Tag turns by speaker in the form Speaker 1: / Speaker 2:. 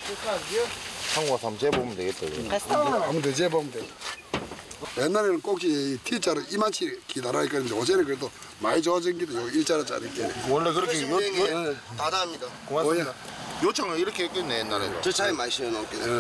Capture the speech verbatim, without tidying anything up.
Speaker 1: 한국 와서 한번 재보면 되겠다. 이거.
Speaker 2: 아무튼 재보면 돼. 옛날에는 꼭지 T자로 이만치 기다라 했거든요. 요새는 그래도 많이 좋아진 게도 요 일자로짜리 있겠네.
Speaker 1: 원래 그렇게 요, 요,
Speaker 3: 다 다합니다.
Speaker 1: 고맙습니다. 요청을 이렇게 했겠네 옛날에는.
Speaker 3: 저 차에 많이 실어놓을게요.